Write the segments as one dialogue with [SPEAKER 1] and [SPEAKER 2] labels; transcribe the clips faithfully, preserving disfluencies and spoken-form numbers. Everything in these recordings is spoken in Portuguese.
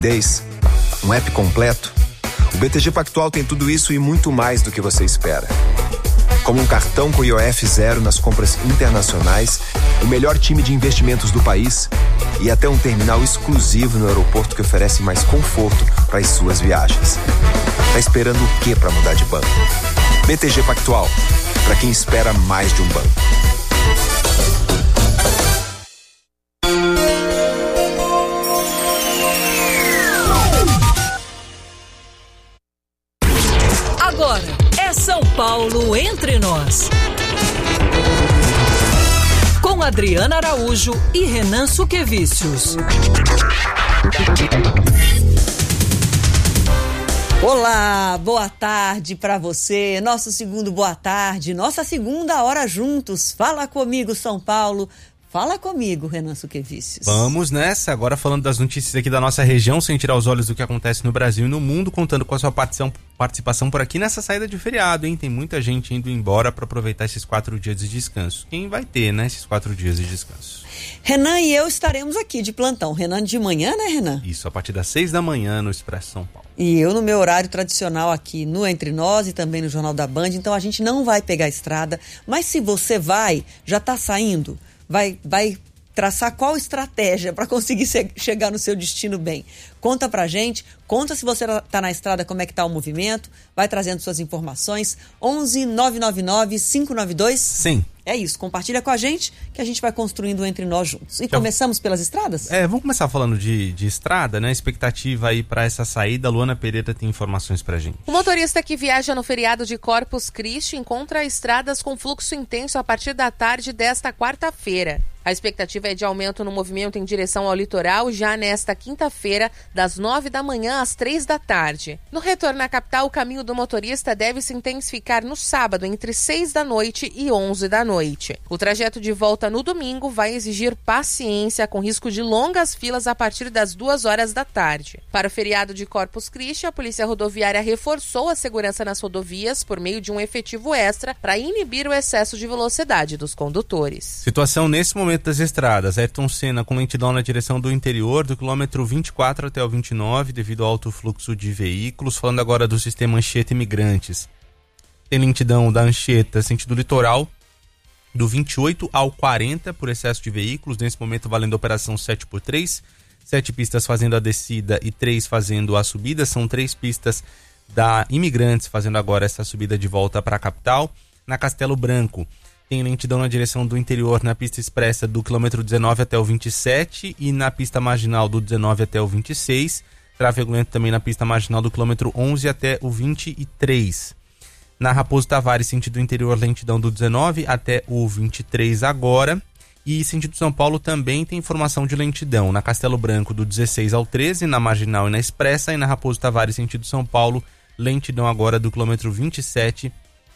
[SPEAKER 1] Um app completo? O B T G Pactual tem tudo isso e muito mais do que você espera. Como um cartão com I O F zero nas compras internacionais, o melhor time de investimentos do país e até um terminal exclusivo no aeroporto que oferece mais conforto para as suas viagens. Tá esperando o quê para mudar de banco? B T G Pactual, para quem espera mais de um banco.
[SPEAKER 2] Agora é São Paulo Entre Nós. Com Adriana Araújo e Renan Suquevicius.
[SPEAKER 3] Olá, boa tarde para você. Nosso segundo boa tarde, nossa segunda hora juntos. Fala comigo, São Paulo. Fala comigo, Renan Suquevicius.
[SPEAKER 4] Vamos nessa, agora falando das notícias aqui da nossa região, sem tirar os olhos do que acontece no Brasil e no mundo, contando com a sua participação, participação por aqui nessa saída de feriado, hein? Tem muita gente indo embora para aproveitar esses quatro dias de descanso. Quem vai ter, né, esses quatro dias de descanso?
[SPEAKER 3] Renan e eu estaremos aqui de plantão. Renan de manhã, né, Renan?
[SPEAKER 4] Isso, a partir das seis da manhã no Expresso São Paulo.
[SPEAKER 3] E eu no meu horário tradicional aqui no Entre Nós e também no Jornal da Band, então a gente não vai pegar a estrada, mas se você vai, já tá saindo, vai, vai traçar qual estratégia para conseguir se, chegar no seu destino bem. Conta pra gente, conta se você tá na estrada, como é que tá o movimento, vai trazendo suas informações, onze nove nove nove cinco nove dois.
[SPEAKER 4] Sim.
[SPEAKER 3] É isso, compartilha com a gente que a gente vai construindo Entre Nós juntos. E Já... começamos pelas estradas?
[SPEAKER 4] É, vamos começar falando de, de estrada, né? Expectativa aí para essa saída. A Luana Pereira tem informações pra gente.
[SPEAKER 5] O motorista que viaja no feriado de Corpus Christi encontra estradas com fluxo intenso a partir da tarde desta quarta-feira. A expectativa é de aumento no movimento em direção ao litoral já nesta quinta-feira, das nove da manhã às três da tarde. No retorno à capital, o caminho do motorista deve se intensificar no sábado, entre seis da noite e onze da noite. O trajeto de volta no domingo vai exigir paciência, com risco de longas filas a partir das duas horas da tarde. Para o feriado de Corpus Christi, a Polícia Rodoviária reforçou a segurança nas rodovias por meio de um efetivo extra para inibir o excesso de velocidade dos condutores.
[SPEAKER 4] Situação nesse momento das estradas: Ayrton Senna com lentidão na direção do interior, do quilômetro vinte e quatro até o vinte e nove, devido ao alto fluxo de veículos. Falando agora do sistema Anchieta Imigrantes, tem lentidão da Anchieta sentido litoral, do vinte e oito ao quarenta, por excesso de veículos, nesse momento valendo a operação sete por três, sete pistas fazendo a descida e três fazendo a subida. São três pistas da Imigrantes fazendo agora essa subida de volta para a capital. Na Castelo Branco tem lentidão na direção do interior na pista expressa do quilômetro dezenove até o vinte e sete e na pista marginal do dezenove até o vinte e seis. Tráfego lento também na pista marginal do quilômetro onze até o vinte e três. Na Raposo Tavares, sentido interior, lentidão do dezenove até o vinte e três agora. E sentido São Paulo também tem informação de lentidão na Castelo Branco do dezesseis ao treze, na marginal e na expressa. E na Raposo Tavares, sentido São Paulo, lentidão agora do quilômetro vinte e sete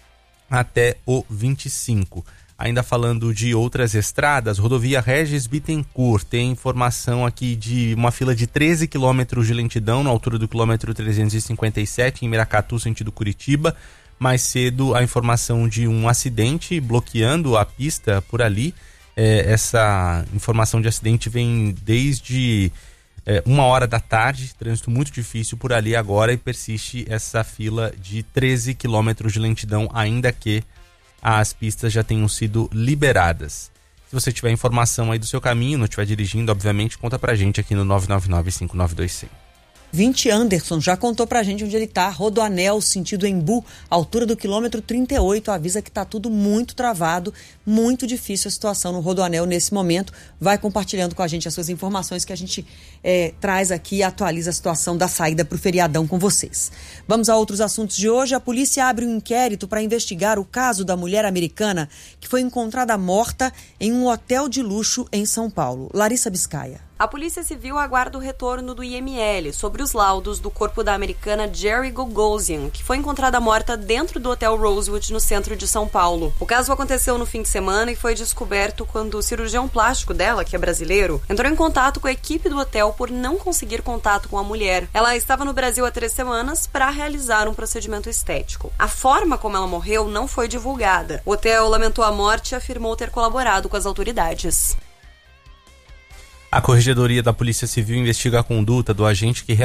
[SPEAKER 4] até o vinte e cinco. Ainda falando de outras estradas, rodovia Regis Bittencourt tem informação aqui de uma fila de treze quilômetros de lentidão na altura do quilômetro trezentos e cinquenta e sete em Miracatu, sentido Curitiba. Mais cedo a informação de um acidente bloqueando a pista por ali. É, essa informação de acidente vem desde É, uma hora da tarde, trânsito muito difícil por ali agora, e persiste essa fila de treze quilômetros de lentidão, ainda que as pistas já tenham sido liberadas. Se você tiver informação aí do seu caminho, não estiver dirigindo, obviamente, conta pra gente aqui no nove nove nove cinco nove dois zero.
[SPEAKER 3] vinte Anderson já contou pra gente onde ele tá. Rodoanel, sentido Embu, altura do quilômetro trinta e oito, avisa que tá tudo muito travado, muito difícil a situação no Rodoanel nesse momento. Vai compartilhando com a gente as suas informações que a gente é, traz aqui e atualiza a situação da saída pro feriadão com vocês. Vamos a outros assuntos de hoje. A polícia abre um inquérito para investigar o caso da mulher americana que foi encontrada morta em um hotel de luxo em São Paulo. Larissa Biscaia.
[SPEAKER 6] A Polícia Civil aguarda o retorno do I M L sobre os laudos do corpo da americana Jerry Gogosian, que foi encontrada morta dentro do Hotel Rosewood, no centro de São Paulo. O caso aconteceu no fim de semana e foi descoberto quando o cirurgião plástico dela, que é brasileiro, entrou em contato com a equipe do hotel por não conseguir contato com a mulher. Ela estava no Brasil há três semanas para realizar um procedimento estético. A forma como ela morreu não foi divulgada. O hotel lamentou a morte e afirmou ter colaborado com as autoridades.
[SPEAKER 4] A Corregedoria da Polícia Civil investiga a conduta do agente que